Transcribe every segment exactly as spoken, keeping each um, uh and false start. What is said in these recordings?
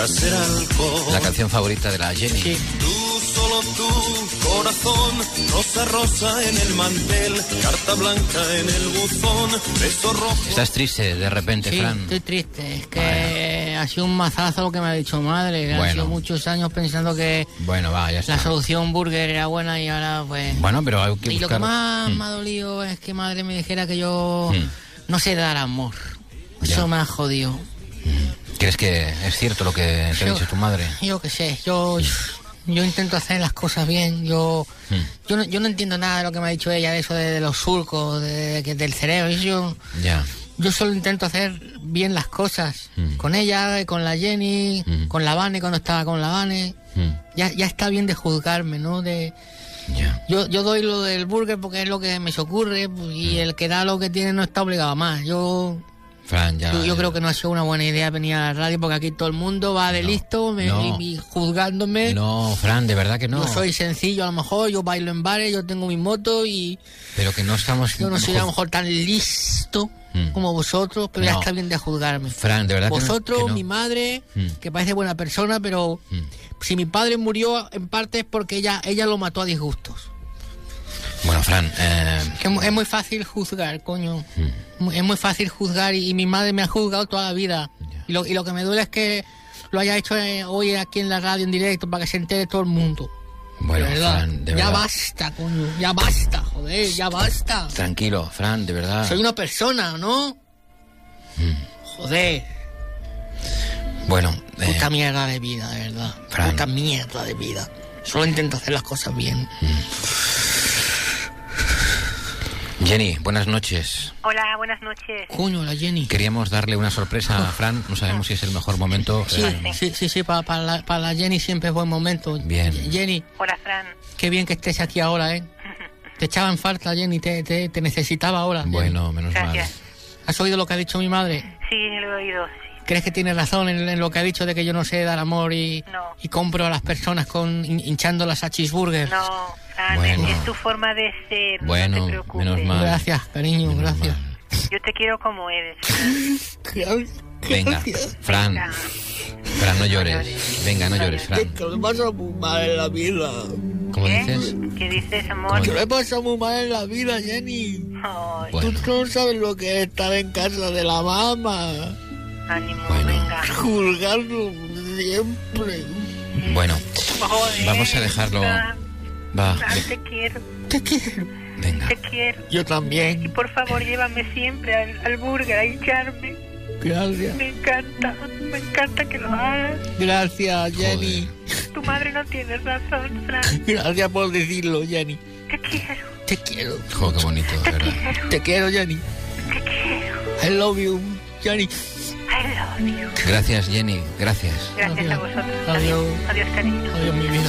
para ser alcohol. La canción favorita de la Jenny. Sí. Tú, solo tú, corazón, rosa rosa en el mantel, carta blanca en el buzón, beso rojo. ¿Estás triste de repente, Sí, Fran? estoy triste. Es que ha sido un mazazo lo que me ha dicho madre. Bueno. Ha sido muchos años pensando que Bueno, va, ya está. la solución burger era buena y ahora pues... Bueno, pero hay que y lo buscar... que más Mm. me ha dolido es que madre me dijera que yo Mm. no sé dar amor. Ya. Eso me ha jodido. ¿Crees que es cierto lo que te ha Yo- dicho tu madre? Yo qué sé, yo... Yo intento hacer las cosas bien, yo Mm. yo, no, yo no entiendo nada de lo que me ha dicho ella, de eso de, de los surcos, de, de- del cerebro. Yo, Ya. yo solo intento hacer bien las cosas, Mm. con ella, con la Jenny, Mm. con la Vane cuando estaba con la Vane. Mm. Ya, ya está bien de juzgarme, ¿no? De, Ya. yo, yo doy lo del burger porque es lo que me se ocurre pues, y el que da lo que tiene no está obligado a más. Yo... Fran, ya... Yo, yo creo que no ha sido una buena idea venir a la radio porque aquí todo el mundo va de No, listo me, no. y, y juzgándome. No, Fran, de verdad que no. Yo soy sencillo a lo mejor, yo bailo en bares, yo tengo mi moto y Pero que no estamos... yo no soy a lo mejor tan listo Mm. como vosotros, pero ya No. está bien de juzgarme. Fran, de verdad que no- Vosotros, que no. mi madre, Mm. que parece buena persona, pero Mm. si mi padre murió en parte es porque ella, ella lo mató a disgustos. Bueno, Fran, eh... Que es mu- es muy fácil juzgar, coño. Mm. Mu- Es muy fácil juzgar y, y mi madre me ha juzgado toda la vida. Ya. Y lo, y lo que me duele es que lo haya hecho eh, hoy aquí en la radio en directo para que se entere todo el mundo. Bueno, De verdad. Fran, de ya verdad... basta, coño. Ya basta, joder, ya basta. Tranquilo, Fran, de verdad... Soy una persona, ¿no? Joder. Bueno, eh, Puta mierda de vida, de verdad. Fran. Puta mierda de vida. Solo intento hacer las cosas bien. Jenny, buenas noches. Hola, buenas noches. Coño, la Jenny. Queríamos darle una sorpresa a Fran, no sabemos si es el mejor momento. Sí, eh, sí, sí, sí, para, para, la, para la Jenny siempre es buen momento. Bien. Jenny, Hola, Fran. qué bien que estés aquí ahora, ¿eh? Te echaba en falta, Jenny, te, te, te necesitaba ahora. Jenny. Bueno, menos Gracias. mal. ¿Has oído lo que ha dicho mi madre? Sí, lo he oído, sí. ¿Crees que tiene razón en, en lo que ha dicho de que yo no sé dar amor y, No. y compro a las personas con hin- hinchándolas a cheeseburgers? No, Fran, Bueno. es tu forma de ser. Bueno, no te preocupes. menos mal. Gracias, cariño, Menos gracias. mal. Yo te quiero como eres. Venga, Fran, Fran. Fran, no llores. Venga, no llores, Fran. Que me pasa muy mal en la vida. ¿Cómo ¿Qué? dices? ¿Qué dices, amor? ¿Cómo Que me pasa muy mal en la vida, Jenny. Ay, Bueno, Tú no sabes lo que es estar en casa de la mamá. ánimo, Bueno. venga. Juzgando siempre. bueno, Joder, vamos a dejarlo. Fran, Va, Fran, ve- te quiero, Te quiero. venga. te quiero. Yo Y también. por favor, llévame siempre al, al burger a hincharme. Gracias. Me encanta, me encanta que lo hagas. Gracias, Jenny. Tu madre no tiene razón, Fran. Gracias por decirlo, Jenny. Te quiero, Te quiero. Jo, qué bonito, de verdad. Te quiero, Jenny. te quiero. I love you, Jenny. I love you. Gracias, Jenny, gracias. Gracias a Adiós. vosotros. Adiós. Adiós, cariño. Adiós, mi vida.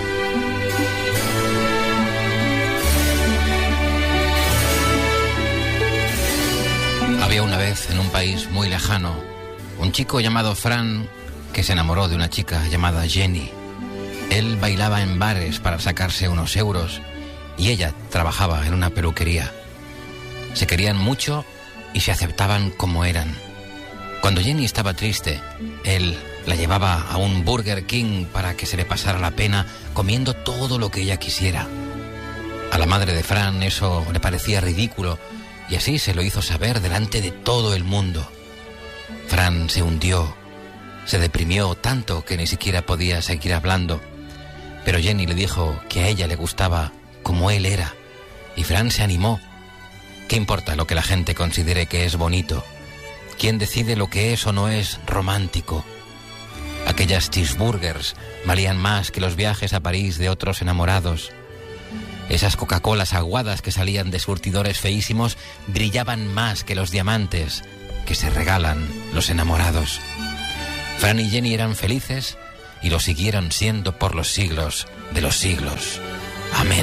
Había una vez en un país muy lejano un chico llamado Fran que se enamoró de una chica llamada Jenny. Él bailaba en bares para sacarse unos euros y ella trabajaba en una peluquería. Se querían mucho y se aceptaban como eran. Cuando Jenny estaba triste, él la llevaba a un Burger King para que se le pasara la pena comiendo todo lo que ella quisiera. A la madre de Fran eso le parecía ridículo y así se lo hizo saber delante de todo el mundo. Fran se hundió, se deprimió tanto que ni siquiera podía seguir hablando. Pero Jenny le dijo que a ella le gustaba como él era y Fran se animó. ¿Qué importa lo que la gente considere que es bonito? ¿Quién decide lo que es o no es romántico? Aquellas cheeseburgers valían más que los viajes a París de otros enamorados. Esas Coca-Colas aguadas que salían de surtidores feísimos brillaban más que los diamantes que se regalan los enamorados. Fran y Jenny eran felices y lo siguieron siendo por los siglos de los siglos. Amén.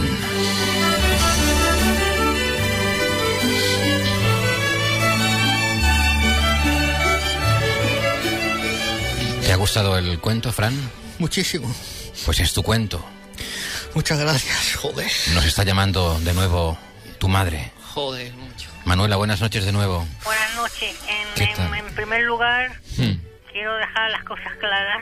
¿Te ha gustado el cuento, Fran? Muchísimo. Pues es tu cuento. Muchas gracias, joder. Nos está llamando de nuevo tu madre. Joder, mucho. Manuela, buenas noches de nuevo. Buenas noches. En, ¿Qué tal? en, en primer lugar, Hmm. quiero dejar las cosas claras.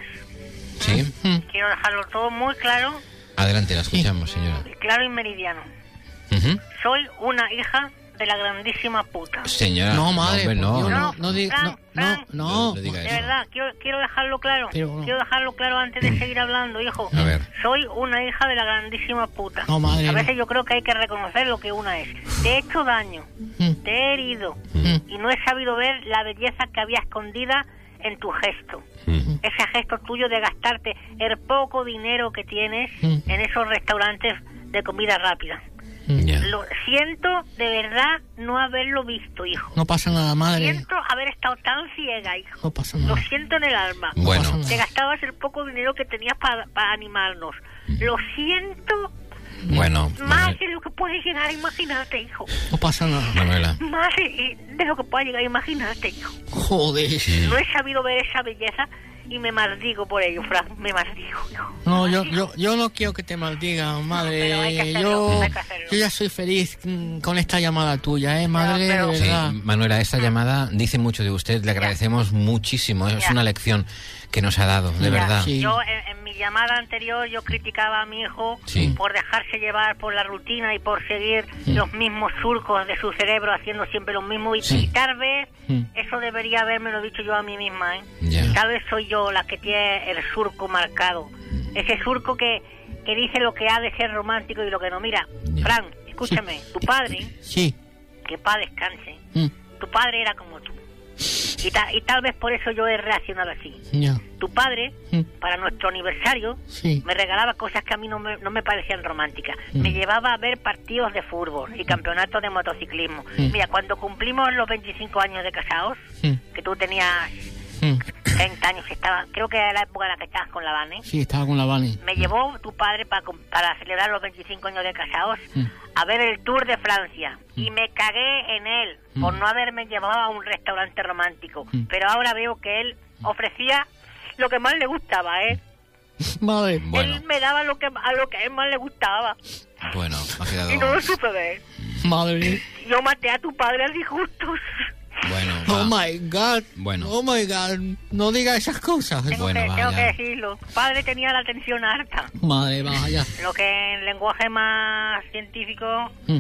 Sí. Mm. Quiero dejarlo todo muy claro, Adelante, la escuchamos, señora. claro y meridiano. Ujú. Soy una hija de la grandísima puta. Señora. No, madre, hombre, por no. Dios, no. no, no diga, Fran, no, Fran. no, no. No diga De eso. verdad, quiero, quiero dejarlo claro. Pero no. Quiero dejarlo claro antes de seguir hablando, hijo. A ver. Soy una hija de la grandísima puta. No, madre, A no. veces yo creo que hay que reconocer lo que una es. Te he hecho daño, Mm. te he herido Mm. y no he sabido ver la belleza que había escondida en tu gesto. Mm. Ese gesto tuyo de gastarte el poco dinero que tienes Mm. en esos restaurantes de comida rápida. Ya. Lo siento de verdad no haberlo visto, hijo. No pasa nada, madre. Siento haber estado tan ciega, hijo. No pasa Lo nada. siento en el alma. Bueno. No pasa nada. Te gastabas el poco dinero que tenías para animarnos. Lo siento Bueno, más Manuel- de lo que puedes llegar a imaginarte, hijo. No pasa nada. Manuela. Más de, de lo que puedes llegar a imaginarte, hijo. Joder. No he sabido ver esa belleza y me maldigo por ello, Fran. Me maldigo, hijo. No, yo, yo, yo no quiero que te maldigan, madre. Pero hay que hacerlo, yo, hay que hacerlo. yo ya soy feliz mm, con esta llamada tuya, ¿eh, madre? pero- de Sí, verdad. Manuela, esta llamada dice mucho de usted. Le agradecemos muchísimo. Es Ya. una lección que nos ha dado, de Ya, verdad. sí. Yo en, en mi llamada anterior yo criticaba a mi hijo Sí. por dejarse llevar por la rutina y por seguir los mismos surcos de su cerebro haciendo siempre lo mismo y, Sí. y tal vez Mm. eso debería haberme lo dicho yo a mí misma, ¿eh? Ya. Tal vez soy yo la que tiene el surco marcado, ese surco que, que dice lo que ha de ser romántico y lo que no. Mira, Ya. Fran, escúchame, tu padre, Sí. que paz descanse, Mm. tu padre era como tú y, ta- y tal vez por eso yo he reaccionado así. Ya. Tu padre, Mm. para nuestro aniversario, Sí. me regalaba cosas que a mí no me, no me parecían románticas. Mm. Me llevaba a ver partidos de fútbol y campeonatos de motociclismo. Mm. Mira, cuando cumplimos los veinticinco años de casados, Mm. que tú tenías Mm. treinta años, estaba, creo que era la época en la que estabas con la Vane, Sí, estaba con la Vani. me llevó tu padre para, para celebrar los veinticinco años de casados Mm. a ver el Tour de Francia. Y me cagué en él por Mm. no haberme llevado a un restaurante romántico. Mm. Pero ahora veo que él ofrecía lo que más le gustaba, ¿eh? Madre. Bueno, Él me daba lo que a lo que a él más le gustaba bueno, me ha quedado... y no lo supe ver. Madre. Yo maté a tu padre a disgustos. Bueno, Oh va. my God. Bueno. Oh my God. No diga esas cosas. Tengo, Bueno, que, va, tengo ya. que decirlo. Tu padre tenía la tensión alta. Madre, vaya. Lo que en lenguaje más científico Mm.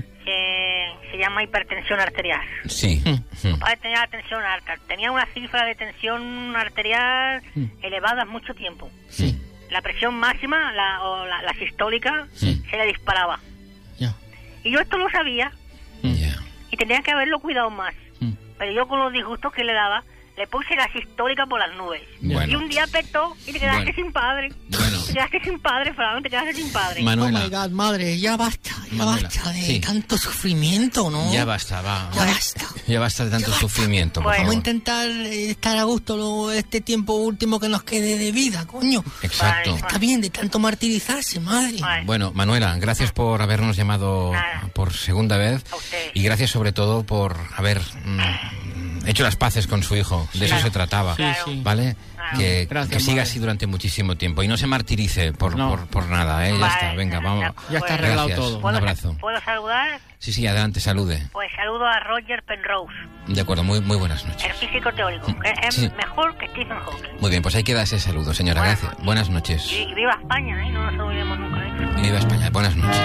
se, se llama hipertensión arterial. Sí. Mm. Mm. Tu padre tenía la tensión alta. Tenía una cifra de tensión arterial Mm. elevada mucho tiempo. Sí. La presión máxima, la, o la, la sistólica, Sí. se le disparaba. Ya. Y yo esto lo sabía Ya. y tenía que haberlo cuidado más. Mm. Pero yo con los disgustos que le daba, le puse la sistólica por las nubes. Bueno. Y un día petó y te quedaste Bueno. sin padre. Bueno. Te quedaste sin padre, Fran, te quedaste sin padre. Manuela. Oh my God, madre, ya basta. Ya Manuela, basta de sí. tanto sufrimiento, ¿no? Ya basta, va. Ya basta. Ya basta de tanto sufrimiento, por Bueno. Vamos a favor. intentar eh, estar a gusto lo, este tiempo último que nos quede de vida, coño. Exacto. Vale. Está bien de tanto martirizarse, madre. Vale. Bueno, Manuela, gracias por habernos llamado Nada. por segunda vez A ustedes. y gracias sobre todo por haber mm, hecho las paces con su hijo. De eso Claro. se trataba, Sí, sí. ¿vale? Claro. Que, Gracias, que siga madre. así durante muchísimo tiempo y no se martirice por, No. por, por nada, ¿eh? Ya Vale, está, venga, de vamos. acuerdo. Ya está arreglado Gracias. todo. Un ¿Puedo, abrazo. ¿Puedo saludar? Sí, sí, adelante, salude. Pues saludo a Roger Penrose, De acuerdo, muy, muy buenas noches. el físico teórico, que es Sí. mejor que Stephen Hawking. Muy bien, pues ahí queda ese saludo, señora. Buenas Gracias. noches. Buenas noches. Y, y viva España, ¿eh? No nos olvidemos nunca de eso. Y viva España. Buenas noches.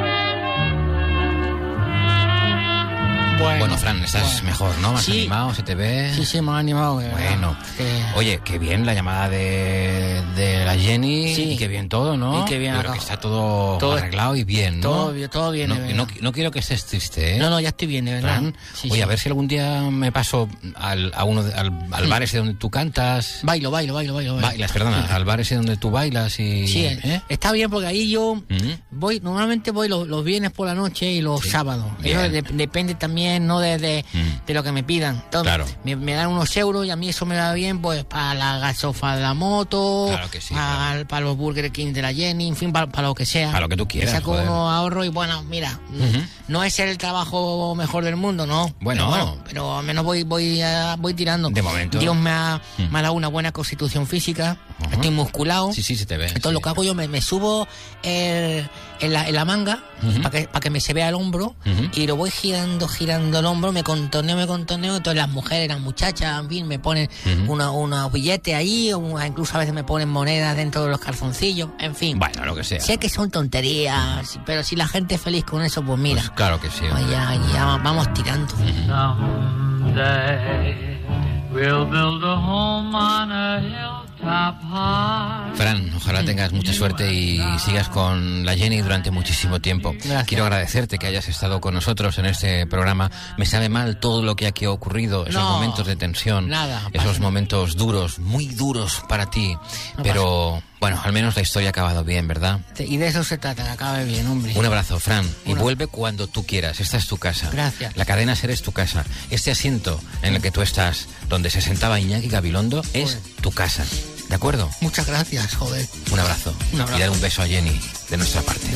Bueno, Bueno, Fran, estás bueno. mejor, ¿no? Más Sí. animado, se te ve. Sí, sí, me ha animado. de verdad. Bueno, Que- oye, qué bien la llamada de, de la Jenny Sí. y qué bien todo, ¿no? Y qué bien Yo creo acá. que está todo, Todo- arreglado y bien, ¿no? todo bien, todo bien, No, de verdad. no, no quiero que estés triste, ¿eh? No, no, ya estoy bien, de verdad. Fran, Sí, oye, sí. a ver si algún día me paso al, a uno de- al, al bar ese donde tú cantas. Bailo, bailo, bailo, bailo. bailo. Bailas, perdona, al bar ese donde tú bailas y... Sí, ¿eh? está bien porque ahí yo Mm. voy, normalmente voy los, los viernes por la noche y los Sí. sábados. Bien. Eso de- depende también, ¿no? De, de, Mm. de lo que me pidan. Entonces, Claro. me, me dan unos euros y a mí eso me va bien, pues, para la gasofa de la moto, Claro que sí. para para pa los Burger King de la Jenny, en fin, para pa lo que sea. Para lo que tú quieras. Me saco joder. unos ahorros y bueno, mira, uh-huh. no es el trabajo mejor del mundo, ¿no? Bueno, pero, bueno, pero al menos voy voy a, voy tirando. De momento. Dios me ha, uh-huh. me ha dado una buena constitución física, uh-huh. estoy musculado. Sí, sí, se te ve. Entonces sí. lo que hago yo, me, me subo el, en, la, en la manga uh-huh. para que, pa que me se vea el hombro uh-huh. y lo voy girando, girando el hombro, me contorneo, me contorneo. Entonces las mujeres, las muchachas, en fin, me ponen uh-huh. unos una billetes ahí, o incluso a veces me ponen monedas dentro de los calzoncillos, en fin. Bueno, lo que sea. Sé que son tonterías, pero si la gente es feliz con eso, pues mira. Pues claro que sí. Pues ya, ya vamos tirando. Uh-huh. We'll build a home on a hilltop high. Fran, ojalá tengas mucha suerte y sigas con la Jenny durante muchísimo tiempo. Gracias. Quiero agradecerte que hayas estado con nosotros en este programa. Me sabe mal todo lo que aquí ha ocurrido, esos No, momentos de tensión, nada, esos pasa. momentos duros, muy duros para ti. No pero pasa. bueno, al menos la historia ha acabado bien, ¿verdad? Y de eso se trata, que acabe bien, hombre. Un abrazo, Fran, y Una. vuelve cuando tú quieras. Esta es tu casa. Gracias. La cadena SER es tu casa. Este asiento en el que tú estás, donde se sentaba Iñaki Gabilondo, es Joder. tu casa. ¿De acuerdo? Muchas gracias, joder. Un abrazo. Un abrazo. Y dale un beso a Jenny de nuestra parte.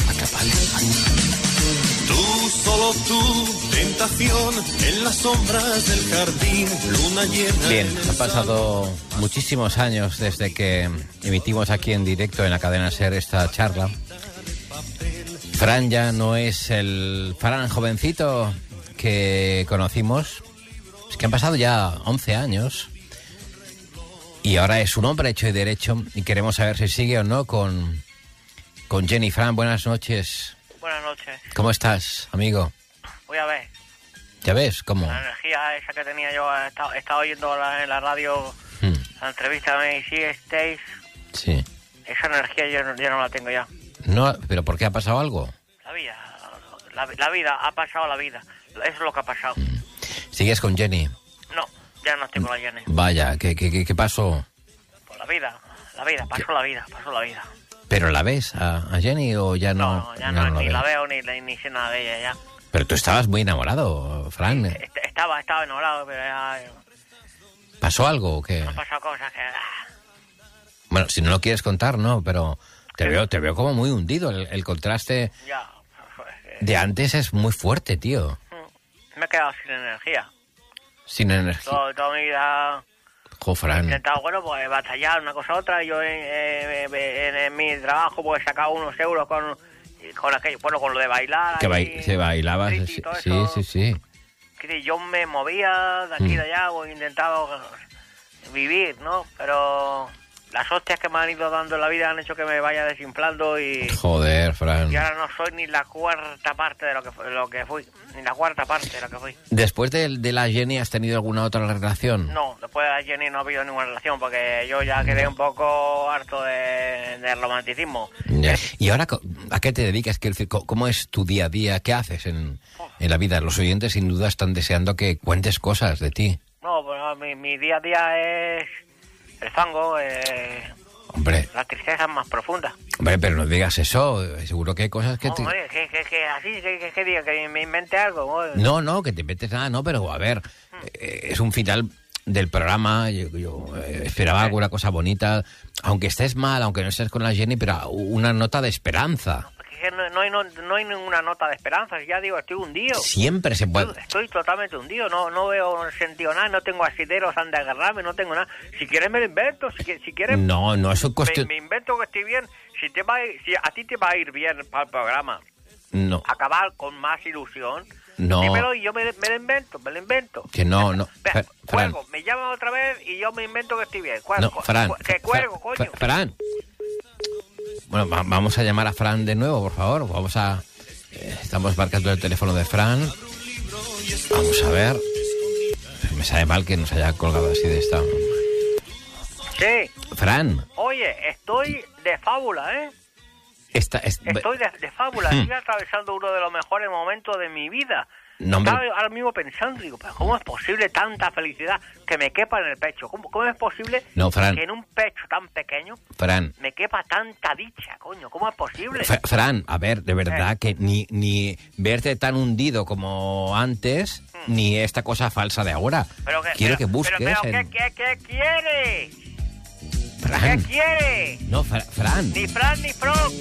Tú, solo tú, tentación, en las sombras del jardín, luna llena. Bien, han pasado muchísimos años desde que emitimos aquí en directo en la cadena SER esta charla. Fran ya no es el Fran jovencito que conocimos. Es que han pasado ya once años. Y ahora es un hombre hecho y derecho y queremos saber si sigue o no con, con Jenny. Fran, buenas noches. Buenas noches. ¿Cómo estás, amigo? Voy a ver. ¿Ya ves cómo? La energía esa que tenía yo, he estado, he estado oyendo la, en la radio Hmm, la entrevista de sí estáis. sí. Esa energía yo, no- yo no la tengo ya. No, ¿pero por qué ha pasado algo? La vida, la, la vida, ha pasado la vida. Eso es lo que ha pasado. ¿Sigues con Jenny? No, ya no estoy con la Jenny. Vaya, ¿qué, qué, qué, qué pasó? Por la vida, la vida, pasó la vida, pasó la vida. ¿Pero la ves a, a Jenny o ya no? No, no, ya no, ni ves? la veo ni, ni, ni sé nada de ella ya. Pero tú estabas muy enamorado, Fran. Est- Estaba, estaba enamorado, pero ya ¿Pasó algo o qué? han pasado cosas que... ah, Bueno, si no lo quieres contar, no, pero te veo, te veo como muy hundido. El, el contraste ya, pues, eh, de antes es muy fuerte, tío. me he quedado sin energía. Sin energía. Todo, toda mi vida... Jo, He Fran. intentado, bueno, pues batallar una cosa a otra. Yo en, en- en- en mi trabajo pues he sacado unos euros con, con aquello, bueno, con lo de bailar. Que ahí, bai- se bailaba. street y Sí, todo sí, eso. sí, sí. Que yo me movía de aquí y Mm. de allá, pues, he intentado vivir, ¿no? Pero las hostias que me han ido dando en la vida han hecho que me vaya desinflando y, Joder, Fran. y ahora no soy ni la cuarta parte de lo que, fu- lo que fui. Ni la cuarta parte de lo que fui. Después de, de la Jenny, ¿has tenido alguna otra relación? No, después de la Jenny no ha habido ninguna relación porque yo ya quedé un poco harto de, de romanticismo. Ya. ¿Y ahora co- a qué te dedicas? ¿Qué- co- ¿Cómo es tu día a día? ¿Qué haces en, en la vida? Los oyentes sin duda están deseando que cuentes cosas de ti. No, pues no, mi, mi día a día es el fango, eh, Hombre, las tristezas más profundas. hombre, pero no digas eso. Seguro que hay cosas que No, te... hombre, que, que, que así, que, que, que diga, que me invente algo. Joder. No, no, que te metes nada, no, pero a ver, eh, es un final del programa, yo, yo, eh, esperaba alguna cosa bonita, aunque estés mal, aunque no estés con la Jenny, pero una nota de esperanza. Que no, no, hay, no, no hay ninguna nota de esperanza, ya digo, estoy hundido. Siempre se puede... Estoy, estoy totalmente hundido, no no veo sentido nada, no tengo asideros donde agarrarme, no tengo nada. Si quieres me lo invento, si, qui- si quieres No, no, eso me, cuestión... me invento que estoy bien. Si, te va a, ir- si a ti te va a ir bien para el programa, No, acabar con más ilusión, no, dímelo y yo me, me lo invento, me lo invento. que no, no. Vea, Fra- Fran, cuelgo, me llaman otra vez y yo me invento que estoy bien. Cuelgo, no, Fran. cu- que cuelgo, Fra- coño. Fra- Fran. Bueno, va- vamos a llamar a Fran de nuevo, por favor. Vamos a... eh, estamos marcando el teléfono de Fran. Vamos a ver. Me sabe mal que nos haya colgado así de esta... Sí, Fran, oye, estoy de fábula, ¿eh? esta... es- Estoy de, de fábula, estoy atravesando uno de los mejores momentos de mi vida. No, hombre. Estaba ahora mismo pensando, digo, pero ¿cómo es posible tanta felicidad que me quepa en el pecho? ¿Cómo, cómo es posible No, Fran. que en un pecho tan pequeño Fran, me quepa tanta dicha, coño? ¿Cómo es posible? Fra- Fran, a ver, de verdad Eh. que ni, ni verte tan hundido como antes, ni esta cosa falsa de ahora. Pero que, Quiero pero- que busques Pero, pero en- ¿qué, qué, qué quieres? Fran. ¿Qué quiere? No, Fra- Fran. Ni Fran ni Frog.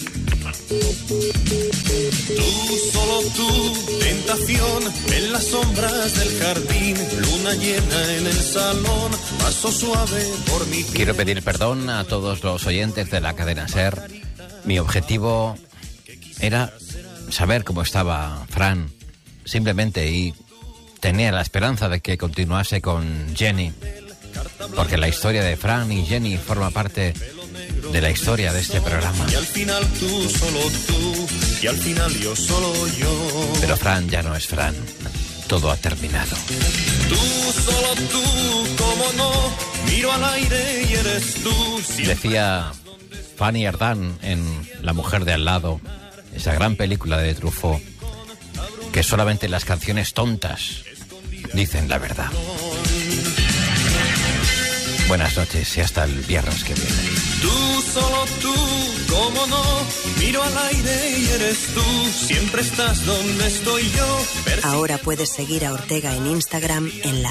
Tú, solo tú, tentación en las sombras del jardín, luna llena en el salón, paso suave por mi piel. Quiero pedir perdón a todos los oyentes de la cadena SER. Mi objetivo era saber cómo estaba Fran, simplemente, y tenía la esperanza de que continuase con Jenny, porque la historia de Fran y Jenny forma parte de la historia de este programa. Y al final tú, solo tú, y al final yo, solo yo. Pero Fran ya no es Fran. Todo ha terminado. Tú, solo tú, cómo no, miro al aire y eres tú. Decía Fanny Ardant en La mujer de al lado, esa gran película de Truffaut, que solamente las canciones tontas dicen la verdad. Buenas noches y hasta el viernes que viene. Tú, solo tú, cómo no, miro al aire y eres tú, siempre estás donde estoy yo. Ahora puedes seguir a Ortega en Instagram en la